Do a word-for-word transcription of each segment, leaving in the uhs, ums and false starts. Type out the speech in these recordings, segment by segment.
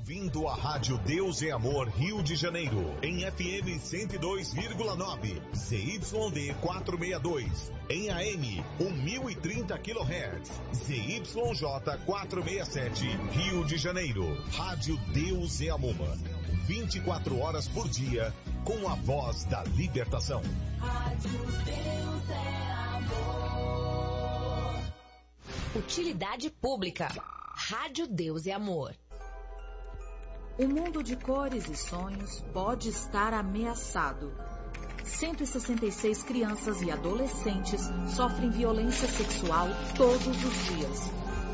ouvindo a Rádio Deus é Amor Rio de Janeiro, em F M cento e dois vírgula nove, Z Y D quatrocentos e sessenta e dois, em A M mil e trinta quilohertz, Z Y J quatrocentos e sessenta e sete, Rio de Janeiro. Rádio Deus é Amor, vinte e quatro horas por dia, com a voz da libertação. Rádio Deus é Amor. Utilidade pública. Rádio Deus é Amor. O mundo de cores e sonhos pode estar ameaçado. cento e sessenta e seis crianças e adolescentes sofrem violência sexual todos os dias.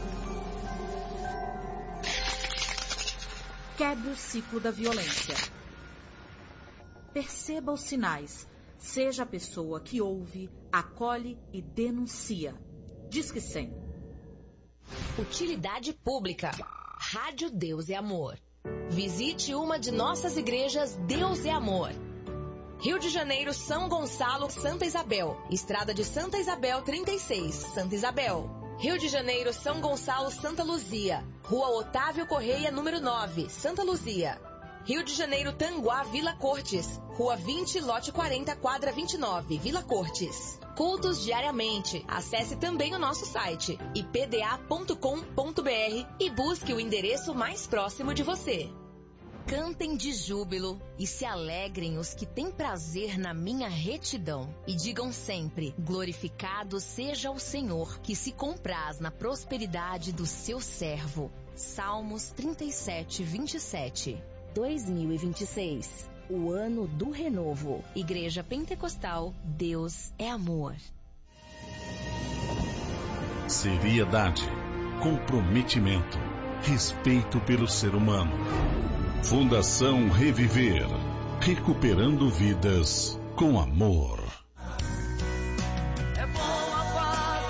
Quebre o ciclo da violência. Perceba os sinais. Seja a pessoa que ouve, acolhe e denuncia. Disque cem. Utilidade pública. Rádio Deus é Amor. Visite uma de nossas igrejas Deus é Amor. Rio de Janeiro, São Gonçalo, Santa Isabel. Estrada de Santa Isabel trinta e seis, Santa Isabel. Rio de Janeiro, São Gonçalo, Santa Luzia. Rua Otávio Correia, número nove, Santa Luzia. Rio de Janeiro, Tanguá, Vila Cortes. Rua vinte, lote quarenta, quadra vinte e nove, Vila Cortes. Cultos diariamente. Acesse também o nosso site i p d a ponto com ponto b r e busque o endereço mais próximo de você. Cantem de júbilo e se alegrem os que têm prazer na minha retidão. E digam sempre, glorificado seja o Senhor, que se compraz na prosperidade do seu servo. Salmos trinta e sete, vinte e sete. dois mil e vinte e seis. O ano do renovo. Igreja Pentecostal, Deus é Amor. Seriedade, comprometimento, respeito pelo ser humano. Fundação Reviver, recuperando vidas com amor. É bom a paz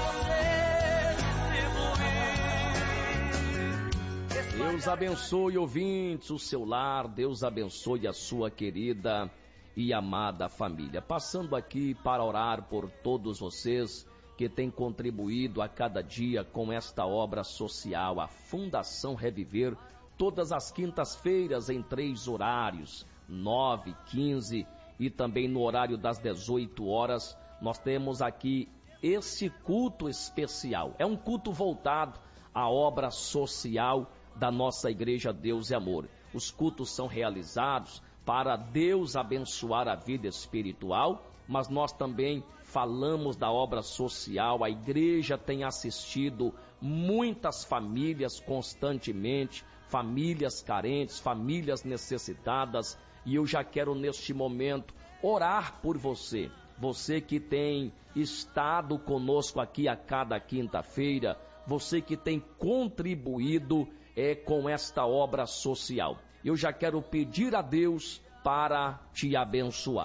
você distribuir. Deus abençoe, ouvintes, o seu lar. Deus abençoe a sua querida e amada família. Passando aqui para orar por todos vocês que têm contribuído a cada dia com esta obra social, a Fundação Reviver, todas as quintas-feiras em três horários, nove, quinze e também no horário das dezoito horas, nós temos aqui esse culto especial. É um culto voltado à obra social da nossa Igreja Deus e Amor. Os cultos são realizados para Deus abençoar a vida espiritual, mas nós também falamos da obra social. A igreja tem assistido muitas famílias constantemente, famílias carentes, famílias necessitadas, e eu já quero neste momento orar por você, você que tem estado conosco aqui a cada quinta-feira, você que tem contribuído é, com esta obra social. Eu já quero pedir a Deus para te abençoar.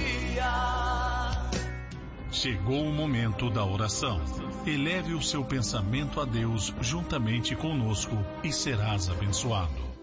Chegou o momento da oração. Eleve o seu pensamento a Deus juntamente conosco e serás abençoado.